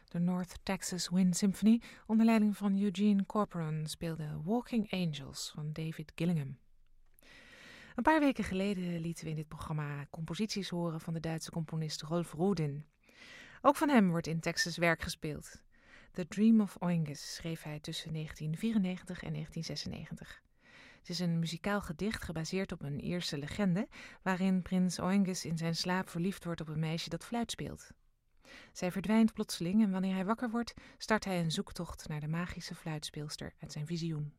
De North Texas Wind Symphony onder leiding van Eugene Corporon speelde Walking Angels van David Gillingham. Een paar weken geleden lieten we in dit programma composities horen van de Duitse componist Rolf Rudin. Ook van hem wordt in Texas werk gespeeld. The Dream of Oinges schreef hij tussen 1994 en 1996. Het is een muzikaal gedicht gebaseerd op een Ierse legende, waarin prins Oinges in zijn slaap verliefd wordt op een meisje dat fluit speelt. Zij verdwijnt plotseling en wanneer hij wakker wordt, start hij een zoektocht naar de magische fluitspeelster uit zijn visioen.